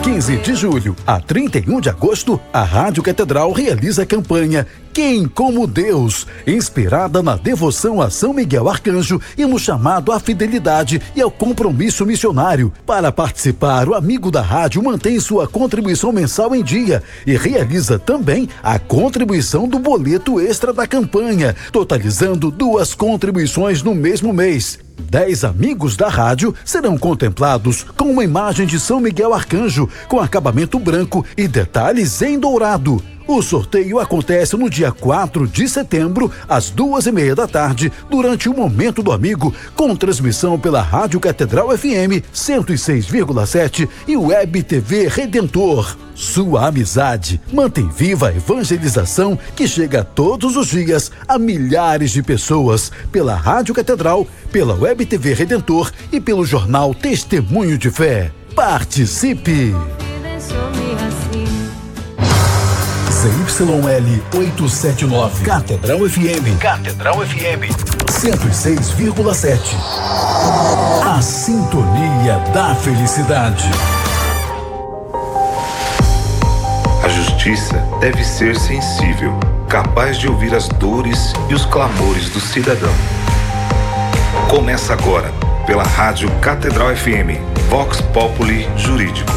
15 de julho a 31 de agosto, a Rádio Catedral realiza a campanha Quem como Deus, inspirada na devoção a São Miguel Arcanjo e no chamado à fidelidade e ao compromisso missionário. Para participar, o amigo da rádio mantém sua contribuição mensal em dia e realiza também a contribuição do boleto extra da campanha, totalizando 2 contribuições no mesmo mês. 10 amigos da rádio serão contemplados com uma imagem de São Miguel Arcanjo com acabamento branco e detalhes em dourado. O sorteio acontece no dia 4 de setembro, às 2:30 da tarde, durante o Momento do Amigo, com transmissão pela Rádio Catedral FM 106,7 e Web TV Redentor. Sua amizade mantém viva a evangelização que chega todos os dias a milhares de pessoas pela Rádio Catedral, pela Web TV Redentor e pelo jornal Testemunho de Fé. Participe! ZYL 879, Catedral FM 106,7. A sintonia da felicidade. A justiça deve ser sensível, capaz de ouvir as dores e os clamores do cidadão. Começa agora, pela Rádio Catedral FM, Vox Populi Jurídico.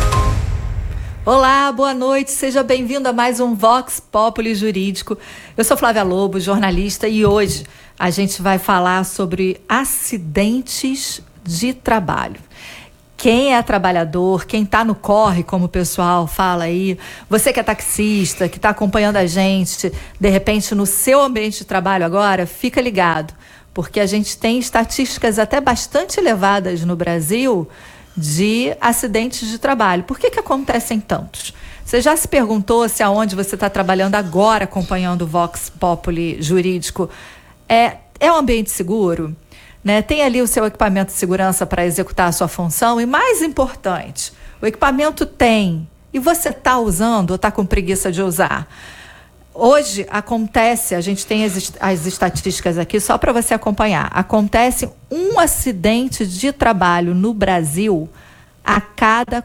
Olá, boa noite, seja bem-vindo a mais um Vox Populi Jurídico. Eu sou Flávia Lobo, jornalista, e hoje a gente vai falar sobre acidentes de trabalho. Quem é trabalhador, quem está no corre, como o pessoal fala aí, você que é taxista, que está acompanhando a gente, de repente no seu ambiente de trabalho agora, fica ligado, porque a gente tem estatísticas até bastante elevadas no Brasil de acidentes de trabalho. Por que acontecem tantos? Você já se perguntou se aonde você está trabalhando agora, acompanhando o Vox Populi Jurídico, é um ambiente seguro? Né? Tem ali o seu equipamento de segurança para executar a sua função? E mais importante, o equipamento tem, e você está usando ou está com preguiça de usar? Hoje acontece, a gente tem as estatísticas aqui só para você acompanhar, acontece um acidente de trabalho no Brasil a cada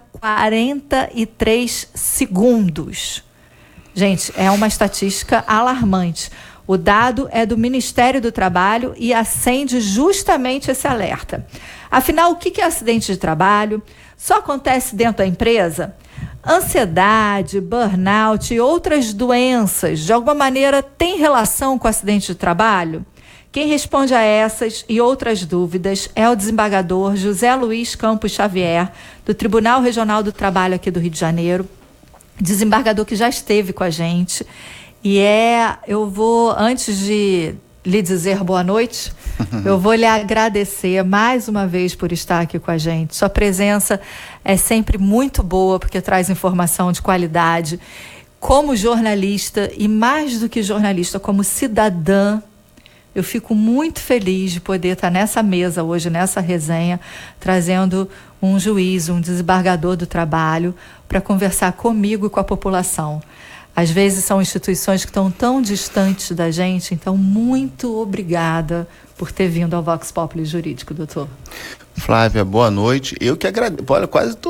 43 segundos. Gente, é uma estatística alarmante. O dado é do Ministério do Trabalho e acende justamente esse alerta. Afinal, o que é acidente de trabalho? Só acontece dentro da empresa? Ansiedade, burnout e outras doenças, de alguma maneira, têm relação com o acidente de trabalho? Quem responde a essas e outras dúvidas é o desembargador José Luiz Campos Xavier, do Tribunal Regional do Trabalho aqui do Rio de Janeiro, desembargador que já esteve com a gente. E eu vou, antes de lhe dizer boa noite, eu vou lhe agradecer mais uma vez por estar aqui com a gente. Sua presença é sempre muito boa, porque traz informação de qualidade. Como jornalista, e mais do que jornalista, como cidadã, eu fico muito feliz de poder estar nessa mesa hoje, nessa resenha, trazendo um juiz, um desembargador do trabalho, para conversar comigo e com a população. Às vezes são instituições que estão tão distantes da gente, então muito obrigada por ter vindo ao Vox Populi Jurídico, doutor. Flávia, boa noite. Eu que agradeço. Olha,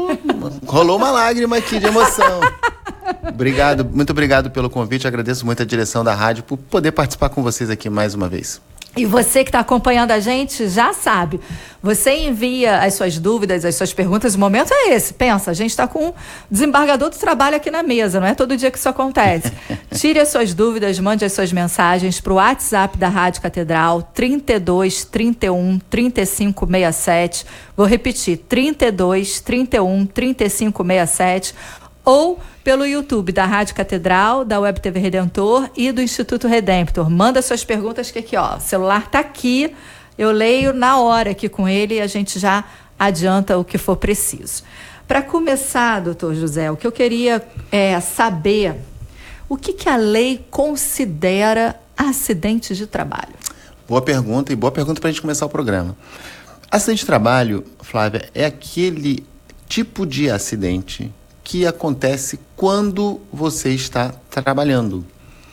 rolou uma lágrima aqui de emoção. Obrigado, muito obrigado pelo convite. Agradeço muito a direção da rádio por poder participar com vocês aqui mais uma vez. E você que está acompanhando a gente já sabe, você envia as suas dúvidas, as suas perguntas, o momento é esse. Pensa, a gente está com um desembargador do trabalho aqui na mesa, não é todo dia que isso acontece. Tire as suas dúvidas, mande as suas mensagens para o WhatsApp da Rádio Catedral, 32 31 35 67. Vou repetir, 32 31 35 67. Ou pelo YouTube da Rádio Catedral, da Web TV Redentor e do Instituto Redemptor. Manda suas perguntas que aqui, ó, o celular tá aqui, eu leio na hora aqui com ele e a gente já adianta o que for preciso. Para começar, doutor José, o que eu queria saber, o que a lei considera acidente de trabalho? Boa pergunta para a gente começar o programa. Acidente de trabalho, Flávia, é aquele tipo de acidente que acontece quando você está trabalhando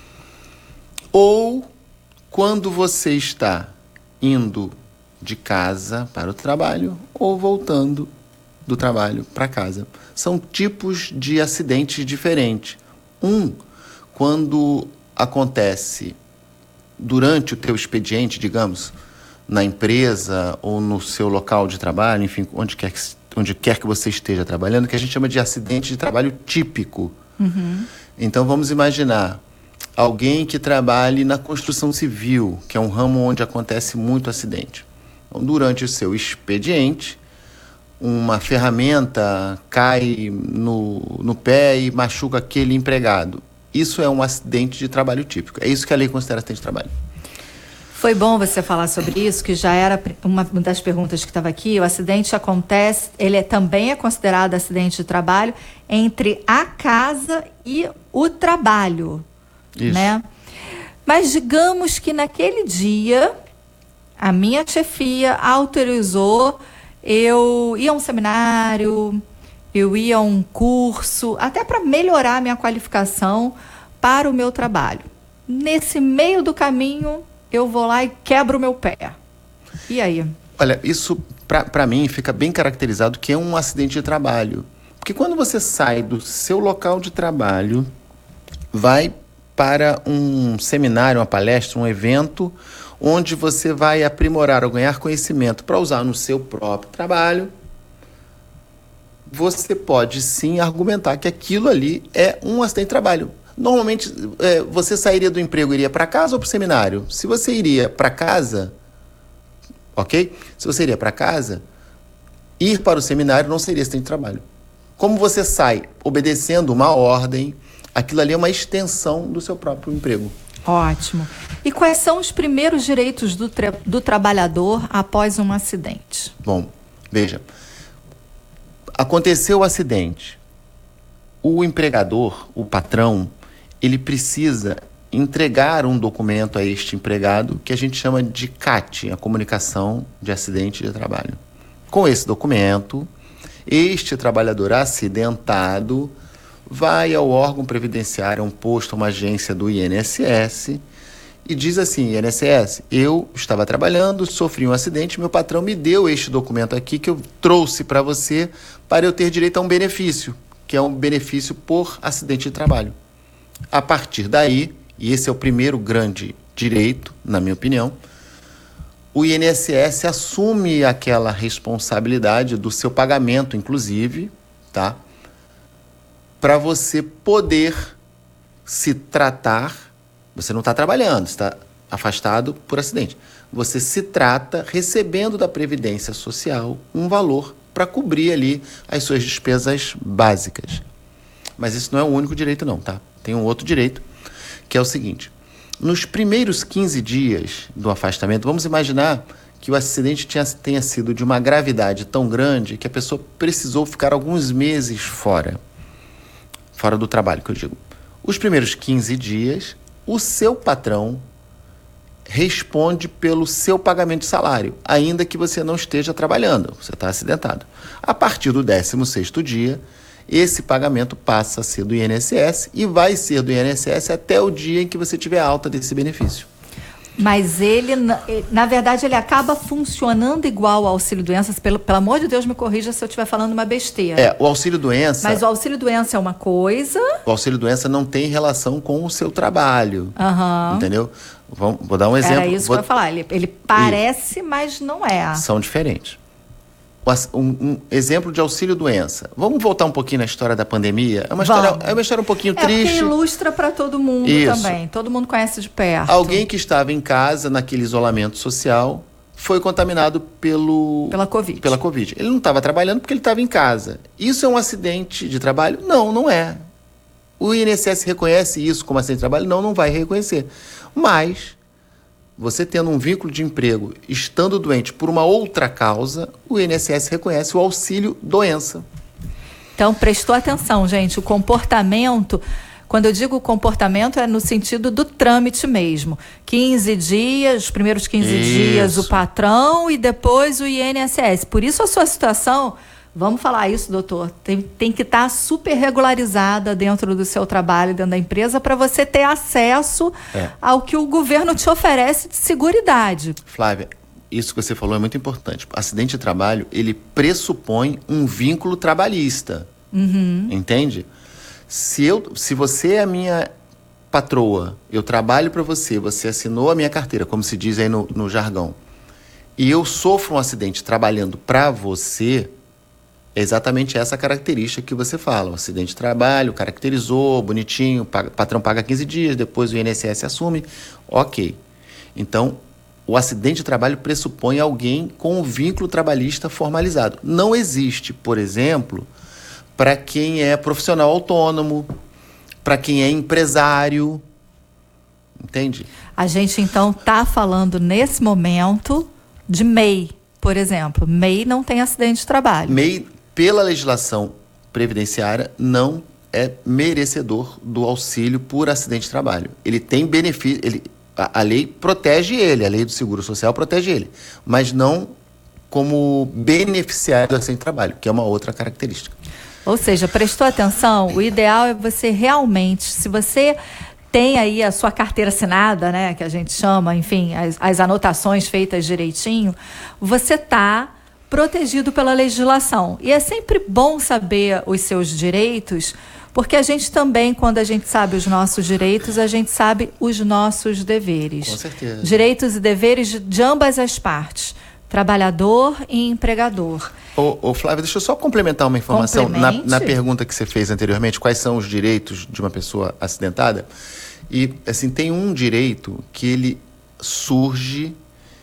ou quando você está indo de casa para o trabalho ou voltando do trabalho para casa. São tipos de acidentes diferentes. Quando acontece durante o teu expediente, digamos, na empresa ou no seu local de trabalho, enfim, onde quer que você esteja trabalhando, que a gente chama de acidente de trabalho típico. Então, vamos imaginar alguém que trabalhe na construção civil, que é um ramo onde acontece muito acidente. Então, durante o seu expediente, uma ferramenta cai no pé e machuca aquele empregado. Isso é um acidente de trabalho típico. É isso que a lei considera acidente de trabalho. Foi bom você falar sobre isso, que já era uma das perguntas que estava aqui. O acidente acontece, também é considerado acidente de trabalho entre a casa e o trabalho, isso, né? Mas digamos que naquele dia, a minha chefia autorizou, eu ia a um seminário, eu ia a um curso, até para melhorar a minha qualificação para o meu trabalho. Nesse meio do caminho, eu vou lá e quebro o meu pé. E aí? Olha, isso para mim fica bem caracterizado que é um acidente de trabalho. Porque quando você sai do seu local de trabalho, vai para um seminário, uma palestra, um evento, onde você vai aprimorar ou ganhar conhecimento para usar no seu próprio trabalho, você pode sim argumentar que aquilo ali é um acidente de trabalho. Normalmente, você sairia do emprego e iria para casa ou para o seminário? Se você iria para casa, ok? Se você iria para casa, ir para o seminário não seria acidente de trabalho. Como você sai obedecendo uma ordem, aquilo ali é uma extensão do seu próprio emprego. Ótimo. E quais são os primeiros direitos do trabalhador após um acidente? Bom, veja, aconteceu o acidente. O empregador, o patrão, ele precisa entregar um documento a este empregado que a gente chama de CAT, a comunicação de acidente de trabalho. Com esse documento, este trabalhador acidentado vai ao órgão previdenciário, a um posto, a uma agência do INSS e diz assim: INSS, eu estava trabalhando, sofri um acidente, meu patrão me deu este documento aqui que eu trouxe para você para eu ter direito a um benefício, que é um benefício por acidente de trabalho. A partir daí, e esse é o primeiro grande direito, na minha opinião, o INSS assume aquela responsabilidade do seu pagamento, inclusive, tá? Para você poder se tratar. Você não está trabalhando, está afastado por acidente. Você se trata recebendo da Previdência Social um valor para cobrir ali as suas despesas básicas. Mas isso não é o único direito não, tá? Tem um outro direito, que é o seguinte: nos primeiros 15 dias do afastamento, vamos imaginar que o acidente tenha sido de uma gravidade tão grande que a pessoa precisou ficar alguns meses fora do trabalho, que eu digo. Os primeiros 15 dias, o seu patrão responde pelo seu pagamento de salário, ainda que você não esteja trabalhando, você está acidentado. A partir do 16º dia, esse pagamento passa a ser do INSS e vai ser do INSS até o dia em que você tiver alta desse benefício. Mas ele, na verdade, ele acaba funcionando igual ao auxílio-doença. Pelo amor de Deus, me corrija se eu estiver falando uma besteira. O auxílio-doença... Mas o auxílio-doença é uma coisa... O auxílio-doença não tem relação com o seu trabalho. Entendeu? Vou dar um exemplo. Era isso que eu ia falar. Ele parece, mas não é. São diferentes. Um exemplo de auxílio-doença. Vamos voltar um pouquinho na história da pandemia? É uma história um pouquinho triste. Porque ilustra para todo mundo também. Todo mundo conhece de perto. Alguém que estava em casa, naquele isolamento social, foi contaminado pela Covid. Ele não estava trabalhando porque ele estava em casa. Isso é um acidente de trabalho? Não, não é. O INSS reconhece isso como acidente de trabalho? Não vai reconhecer. Mas... você tendo um vínculo de emprego, estando doente por uma outra causa, o INSS reconhece o auxílio-doença. Então, prestou atenção, gente. O comportamento, quando eu digo comportamento, é no sentido do trâmite mesmo. 15 dias, os primeiros 15 dias o patrão e depois o INSS. Por isso a sua situação... Vamos falar isso, doutor. Tem que estar super regularizada dentro do seu trabalho, dentro da empresa, para você ter acesso ao que o governo te oferece de seguridade. Flávia, isso que você falou é muito importante. Acidente de trabalho, ele pressupõe um vínculo trabalhista. Entende? Se você é a minha patroa, eu trabalho para você, você assinou a minha carteira, como se diz aí no jargão, e eu sofro um acidente trabalhando para você, é exatamente essa característica que você fala. O acidente de trabalho, caracterizou, bonitinho, patrão paga 15 dias, depois o INSS assume, ok. Então, o acidente de trabalho pressupõe alguém com um vínculo trabalhista formalizado. Não existe, por exemplo, para quem é profissional autônomo, para quem é empresário, entende? A gente, então, está falando, nesse momento, de MEI, por exemplo. MEI não tem acidente de trabalho. MEI, pela legislação previdenciária, não é merecedor do auxílio por acidente de trabalho. Ele tem benefício, a lei protege ele, a lei do Seguro Social protege ele, mas não como beneficiário do acidente de trabalho, que é uma outra característica. Ou seja, prestou atenção? O ideal é você realmente, se você tem aí a sua carteira assinada, né, que a gente chama, enfim, as anotações feitas direitinho, você está protegido pela legislação. E é sempre bom saber os seus direitos, porque a gente também, quando a gente sabe os nossos direitos, a gente sabe os nossos deveres. Com certeza. Direitos e deveres de ambas as partes, trabalhador e empregador. Ô Flávia, deixa eu só complementar uma informação na pergunta que você fez anteriormente, quais são os direitos de uma pessoa acidentada. E, assim, tem um direito que ele surge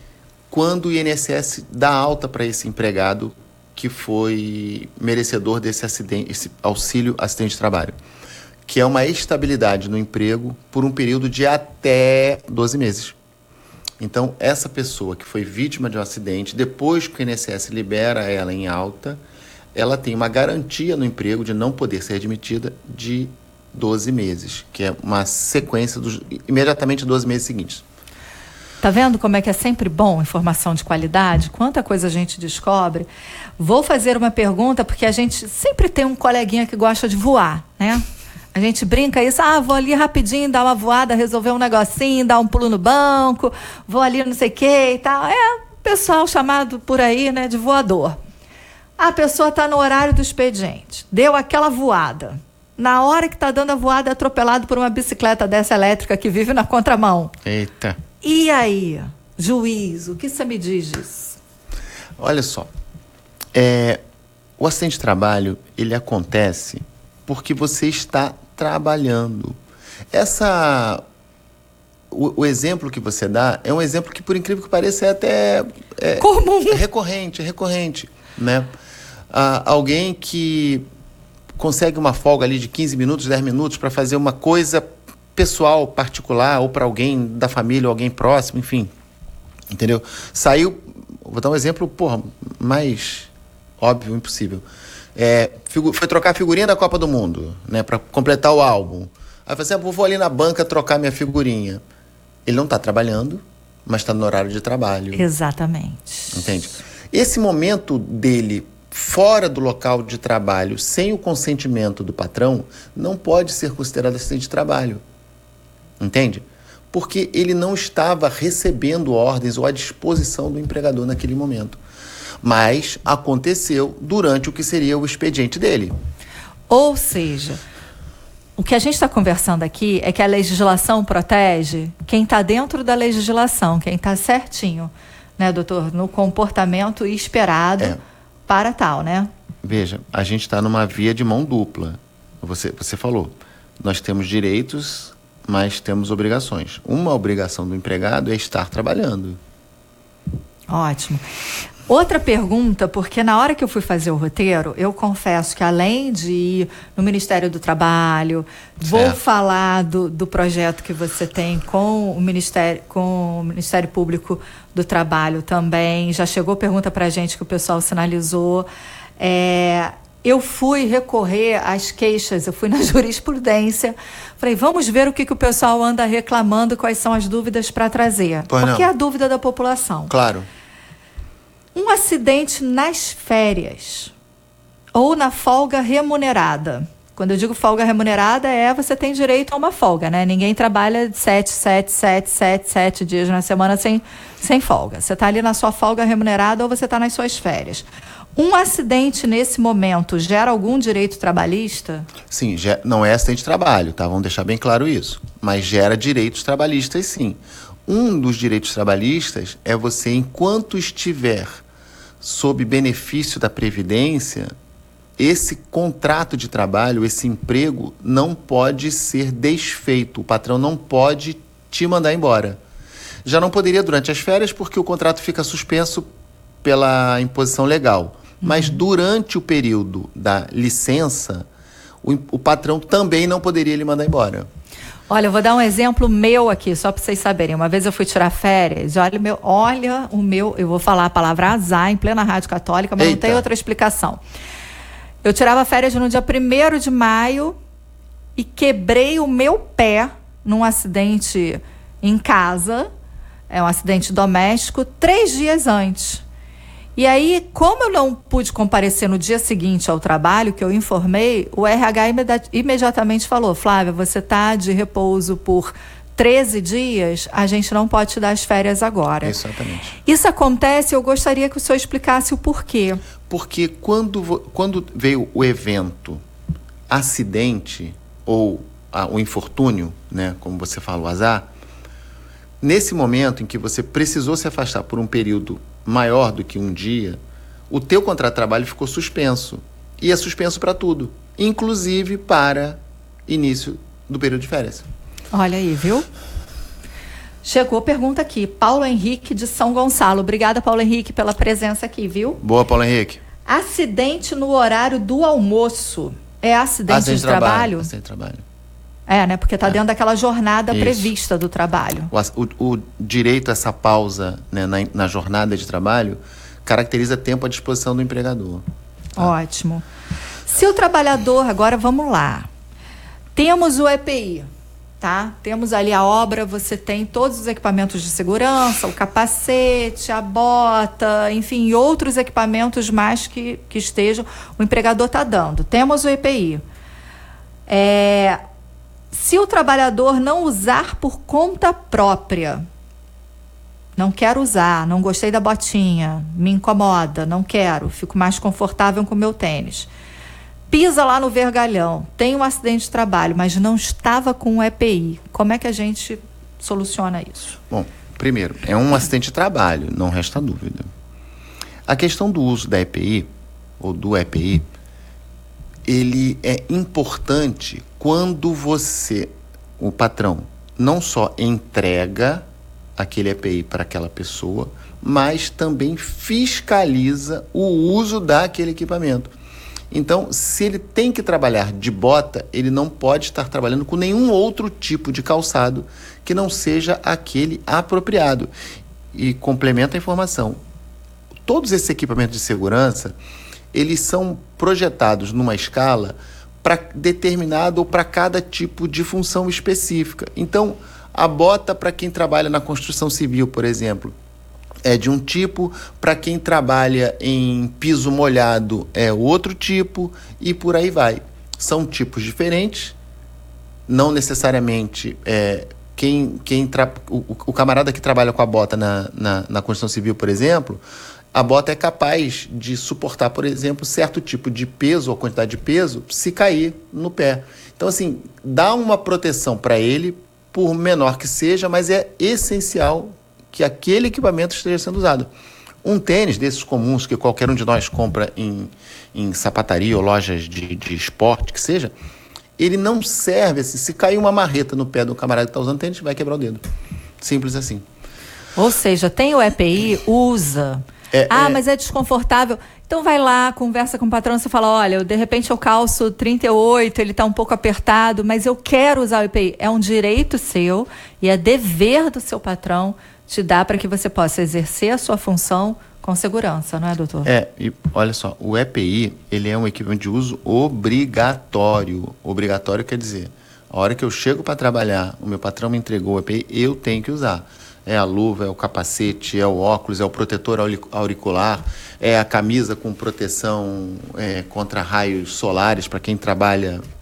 quando o INSS dá alta para esse empregado que foi merecedor desse acidente, esse auxílio acidente de trabalho, que é uma estabilidade no emprego por um período de até 12 meses. Então, essa pessoa que foi vítima de um acidente, depois que o INSS libera ela em alta, ela tem uma garantia no emprego de não poder ser admitida de 12 meses, que é uma sequência dos imediatamente 12 meses seguintes. Tá vendo como é que é sempre bom informação de qualidade? Quanta coisa a gente descobre. Vou fazer uma pergunta, porque a gente sempre tem um coleguinha que gosta de voar, né? A gente brinca isso, vou ali rapidinho, dar uma voada, resolver um negocinho, dar um pulo no banco, vou ali não sei o que e tal. É o pessoal chamado por aí, né, de voador. A pessoa está no horário do expediente, deu aquela voada. Na hora que está dando a voada, é atropelado por uma bicicleta dessa elétrica que vive na contramão. Eita. E aí, juízo, o que você me diz disso? Olha só, o acidente de trabalho, ele acontece porque você está trabalhando. O exemplo que você dá é um exemplo que, por incrível que pareça, é até comum. Recorrente, né? Alguém que consegue uma folga ali de 15 minutos, 10 minutos para fazer uma coisa pessoal, particular, ou para alguém da família, ou alguém próximo, enfim. Entendeu? Saiu, vou dar um exemplo, mais óbvio, impossível. Foi trocar a figurinha da Copa do Mundo, né, para completar o álbum. Aí eu falei assim, vou ali na banca trocar minha figurinha. Ele não está trabalhando, mas está no horário de trabalho. Exatamente. Entende? Esse momento dele fora do local de trabalho, sem o consentimento do patrão, não pode ser considerado acidente de trabalho. Entende? Porque ele não estava recebendo ordens ou à disposição do empregador naquele momento. Mas aconteceu durante o que seria o expediente dele. Ou seja, o que a gente está conversando aqui é que a legislação protege quem está dentro da legislação, quem está certinho, né, doutor? No comportamento esperado para tal, né? Veja, a gente está numa via de mão dupla. Você falou, nós temos direitos, mas temos obrigações. Uma obrigação do empregado é estar trabalhando. Ótimo. Outra pergunta, porque na hora que eu fui fazer o roteiro, eu confesso que além de ir no Ministério do Trabalho, vou falar do projeto que você tem com o Ministério Público do Trabalho também. Já chegou pergunta pra gente que o pessoal sinalizou. Eu fui recorrer às queixas, eu fui na jurisprudência, falei, vamos ver o que o pessoal anda reclamando, quais são as dúvidas para trazer. Porque é a dúvida da população. Claro. Um acidente nas férias ou na folga remunerada, Quando eu digo folga remunerada, você tem direito a uma folga, né? Ninguém trabalha 7 dias na semana sem folga. Você está ali na sua folga remunerada ou você está nas suas férias. Um acidente nesse momento gera algum direito trabalhista? Sim, não é acidente de trabalho, tá? Vamos deixar bem claro isso. Mas gera direitos trabalhistas, sim. Um dos direitos trabalhistas é você, enquanto estiver sob benefício da Previdência, esse contrato de trabalho, esse emprego, não pode ser desfeito. O patrão não pode te mandar embora. Já não poderia durante as férias, porque o contrato fica suspenso pela imposição legal. Mas durante o período da licença, o patrão também não poderia lhe mandar embora. Olha, eu vou dar um exemplo meu aqui, só para vocês saberem. Uma vez eu fui tirar férias, eu vou falar a palavra azar em plena rádio católica, mas Não tem outra explicação. Eu tirava férias no dia 1º de maio e quebrei o meu pé num acidente em casa, um acidente doméstico, 3 dias antes. E aí, como eu não pude comparecer no dia seguinte ao trabalho, que eu informei, o RH imediatamente falou: Flávia, você está de repouso por 13 dias, a gente não pode te dar as férias agora. Exatamente. Isso acontece, eu gostaria que o senhor explicasse o porquê. Porque quando veio o evento acidente ou o infortúnio, né, como você fala, o azar, nesse momento em que você precisou se afastar por um período maior do que um dia, o teu contrato de trabalho ficou suspenso. E é suspenso para tudo, inclusive para início do período de férias. Olha aí, viu? Chegou pergunta aqui, Paulo Henrique de São Gonçalo. Obrigada, Paulo Henrique, pela presença aqui, viu? Boa, Paulo Henrique. Acidente no horário do almoço é acidente de trabalho? Acidente de trabalho. Né? Porque está dentro daquela jornada prevista do trabalho. O direito a essa pausa, né, na jornada de trabalho caracteriza tempo à disposição do empregador. Tá? Ótimo. Se o trabalhador, agora vamos lá, temos o EPI, tá? Temos ali a obra, você tem todos os equipamentos de segurança, o capacete, a bota, enfim, outros equipamentos mais que estejam, o empregador está dando. Temos o EPI. Se o trabalhador não usar por conta própria, não quero usar, não gostei da botinha, me incomoda, não quero, fico mais confortável com o meu tênis, pisa lá no vergalhão, tem um acidente de trabalho, mas não estava com o EPI, como é que a gente soluciona isso? Bom, primeiro, é um acidente de trabalho, não resta dúvida. A questão do uso da EPI, ou do EPI, ele é importante quando o patrão, não só entrega aquele EPI para aquela pessoa, mas também fiscaliza o uso daquele equipamento. Então, se ele tem que trabalhar de bota, ele não pode estar trabalhando com nenhum outro tipo de calçado que não seja aquele apropriado. E complementa a informação. Todos esses equipamentos de segurança, eles são projetados numa escala para determinado ou para cada tipo de função específica. Então, a bota para quem trabalha na construção civil, por exemplo, é de um tipo, para quem trabalha em piso molhado é outro tipo, e por aí vai. São tipos diferentes, não necessariamente o camarada que trabalha com a bota na construção civil, por exemplo, a bota é capaz de suportar, por exemplo, certo tipo de peso ou quantidade de peso se cair no pé. Então, assim, dá uma proteção para ele, por menor que seja, mas é essencial que aquele equipamento esteja sendo usado. Um tênis desses comuns que qualquer um de nós compra em sapataria ou lojas de esporte, que seja, ele não serve assim. Se cair uma marreta no pé do camarada que está usando tênis, vai quebrar o dedo. Simples assim. Ou seja, tem o EPI, usa. Mas é desconfortável. Então vai lá, conversa com o patrão, você fala, olha, de repente eu calço 38, ele está um pouco apertado, mas eu quero usar o EPI. É um direito seu e é dever do seu patrão te dar para que você possa exercer a sua função com segurança, não é, doutor? E olha só, o EPI, ele é um equipamento de uso obrigatório. Obrigatório quer dizer, a hora que eu chego para trabalhar, o meu patrão me entregou o EPI, eu tenho que usar. É a luva, é o capacete, é o óculos, é o protetor auricular, é a camisa com proteção contra raios solares para quem trabalha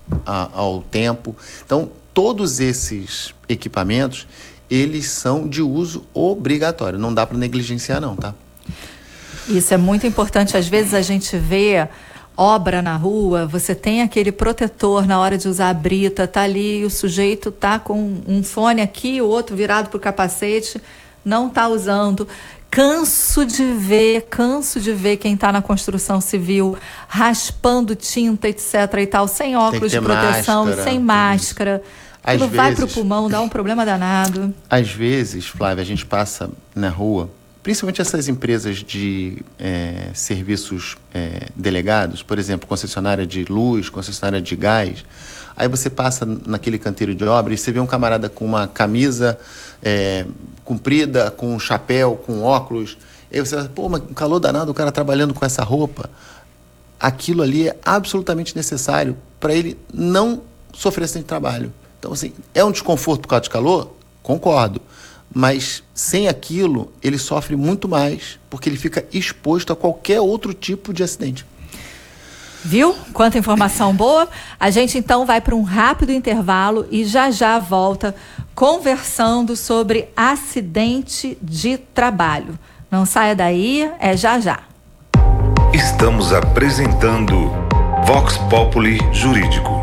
ao tempo. Então, todos esses equipamentos, eles são de uso obrigatório. Não dá para negligenciar não, tá? Isso é muito importante. Às vezes a gente vê obra na rua, você tem aquele protetor na hora de usar a brita, tá ali, o sujeito tá com um fone aqui, o outro virado pro capacete, não tá usando. Canso de ver quem está na construção civil raspando tinta, etc. e tal, sem óculos de proteção, máscara, sem máscara. Aquilo vai para o pulmão, dá um problema danado. Às vezes, Flávia, a gente passa na rua, principalmente essas empresas de serviços delegados, por exemplo, concessionária de luz, concessionária de gás. Aí você passa naquele canteiro de obra e você vê um camarada com uma camisa comprida, com um chapéu, com óculos. Aí você fala, pô, mas um calor danado, o cara trabalhando com essa roupa. Aquilo ali é absolutamente necessário para ele não sofrer acidente de trabalho. Então, assim, é um desconforto por causa de calor? Concordo. Mas sem aquilo, ele sofre muito mais, porque ele fica exposto a qualquer outro tipo de acidente. Viu? Quanta informação boa. A gente então vai para um rápido intervalo e já volta conversando sobre acidente de trabalho. Não saia daí, é já. Estamos apresentando Vox Populi Jurídico.